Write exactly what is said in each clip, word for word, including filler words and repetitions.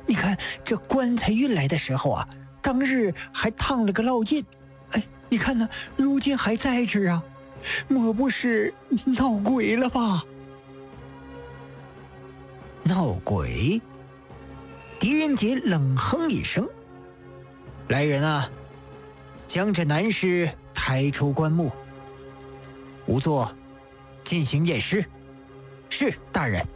你看这棺材运来的时候啊，当日还烫了个烙印。哎，你看呢，如今还在这啊，莫不是闹鬼了吧？闹鬼？狄仁杰冷哼一声：“来人啊，将这男尸抬出棺木。仵作，进行验尸。”“是，大人。”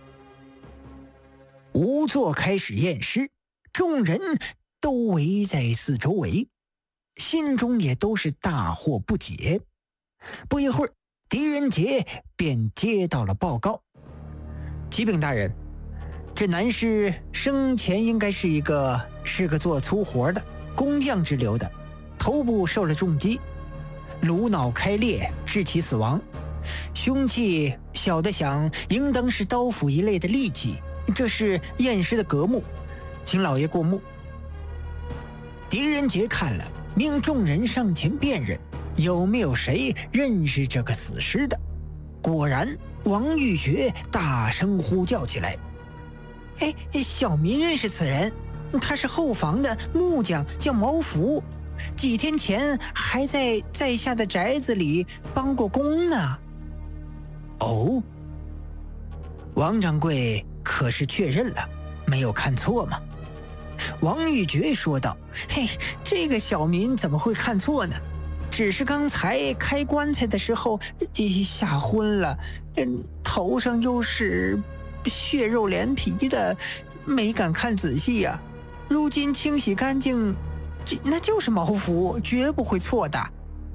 仵作开始验尸，众人都围在四周围，心中也都是大惑不解。不一会儿，狄仁杰便接到了报告：“启禀大人，这男尸生前应该是一个是个做粗活的工匠之流的，头部受了重击，颅脑开裂致其死亡。凶器小的想应当是刀斧一类的利器，这是验尸的格目，请老爷过目。”狄仁杰看了，命众人上前辨认有没有谁认识这个死尸的。果然，王玉珏大声呼叫起来：“哎，小民认识此人，他是后房的木匠，叫毛福，几天前还在在下的宅子里帮过工呢。”“哦，王掌柜可是确认了，没有看错吗？”王玉珏说道：“嘿，这个小民怎么会看错呢？只是刚才开棺材的时候吓昏了，嗯，头上又是血肉连皮的，没敢看仔细呀、啊。如今清洗干净，这那就是毛福，绝不会错的。”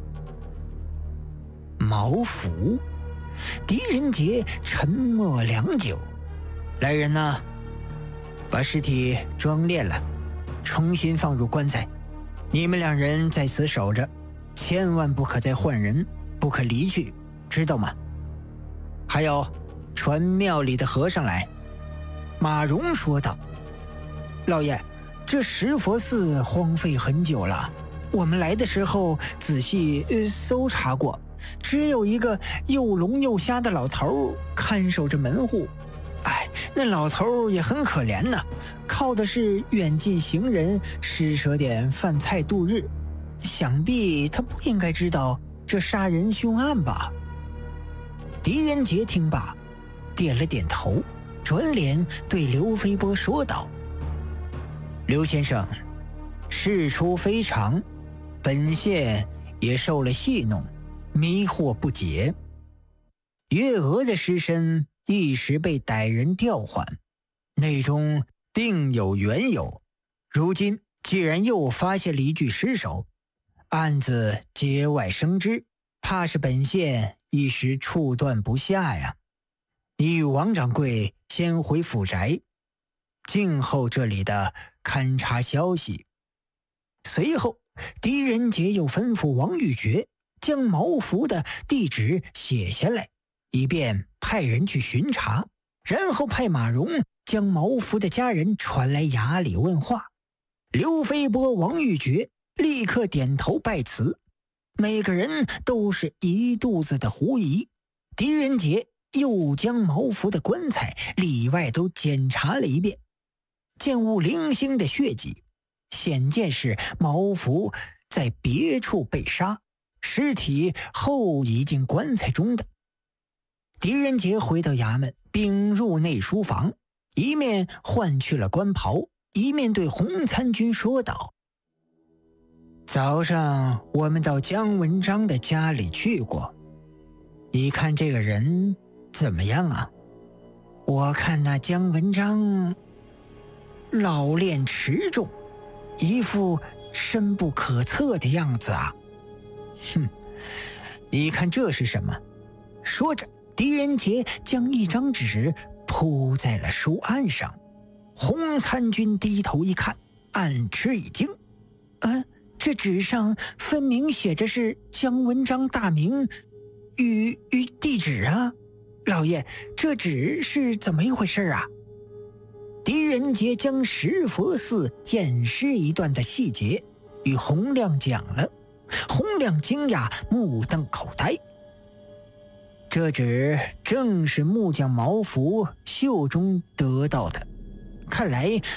毛福？狄仁杰沉默良久。“来人呐，把尸体装殓了，重新放入棺材。你们两人在此守着，千万不可再换人，不可离去，知道吗？还有，传庙里的和尚来。”马荣说道：“老爷，这石佛寺荒废很久了，我们来的时候仔细、呃、搜查过，只有一个又聋又瞎的老头看守着门户。哎，那老头也很可怜呐，靠的是远近行人施舍点饭菜度日，想必他不应该知道这杀人凶案吧？”狄仁杰听罢，点了点头，转脸对刘飞波说道：“刘先生，事出非常，本县也受了戏弄，迷惑不解。月娥的尸身一时被歹人调换，内中定有缘由。如今既然又发现了一具尸首，案子节外生枝，怕是本县一时处断不下呀。你与王掌柜先回府宅，静候这里的勘察消息。”随后，狄仁杰又吩咐王玉珏将毛福的地址写下来，以便派人去巡查，然后派马荣将毛福的家人传来衙里问话。刘飞波、王玉珏立刻点头拜辞，每个人都是一肚子的狐疑。狄仁杰又将毛福的棺材里外都检查了一遍，见无零星的血迹，显见是毛福在别处被杀，尸体后移进棺材中的。狄仁杰回到衙门，并入内书房，一面换去了官袍，一面对洪参军说道：“早上我们到姜文章的家里去过，你看这个人怎么样啊？”“我看那姜文章老练持重，一副深不可测的样子啊。”“哼，你看这是什么？”说着，狄仁杰将一张纸铺在了书案上。洪参军低头一看，暗吃一惊：“嗯、呃，这纸上分明写着是姜文章大名与与地址啊！老爷，这纸是怎么一回事啊？”狄仁杰将石佛寺验尸一段的细节与洪亮讲了。洪亮惊讶，目瞪口呆。这纸正是木匠毛福袖中得到的，看来